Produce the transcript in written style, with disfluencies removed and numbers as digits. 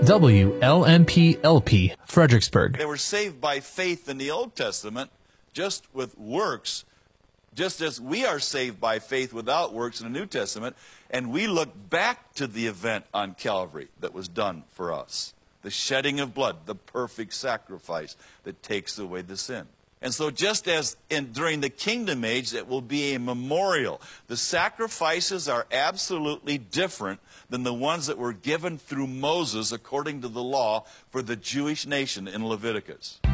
WLMP-LP, Fredericksburg. They were saved by faith in the Old Testament, just with works, just as we are saved by faith without works in the New Testament, and we look back to the event on Calvary that was done for us. The shedding of blood, the perfect sacrifice that takes away the sin. And so just as during the Kingdom Age, it will be a memorial. The sacrifices are absolutely different than the ones that were given through Moses according to the law for the Jewish nation in Leviticus.